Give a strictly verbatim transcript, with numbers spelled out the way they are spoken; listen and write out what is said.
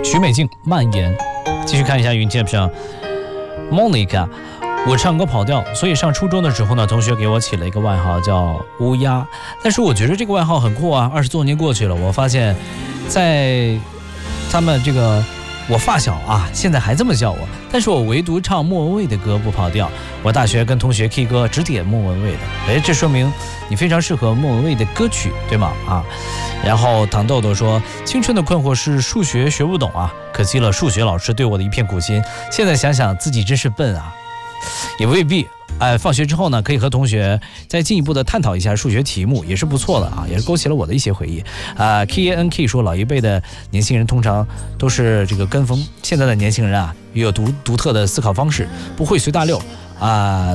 许美静蔓延。继续看一下云贴上 Monica， 我唱歌跑调，所以上初中的时候呢，同学给我起了一个外号叫乌鸦。但是我觉得这个外号很酷啊，二十多年过去了，我发现在他们这个我发小啊，现在还这么叫我，但是我唯独唱莫文蔚的歌不跑调。我大学跟同学 K 歌只点莫文蔚的，哎，这说明你非常适合莫文蔚的歌曲，对吗？啊，然后糖豆豆说，青春的困惑是数学学不懂啊，可惜了数学老师对我的一片苦心。现在想想自己真是笨啊，也未必。哎，放学之后呢，可以和同学再进一步的探讨一下数学题目，也是不错的啊，也是勾起了我的一些回忆啊。K A N K 说，老一辈的年轻人通常都是这个跟风，现在的年轻人啊，也有独独特的思考方式，不会随大溜啊。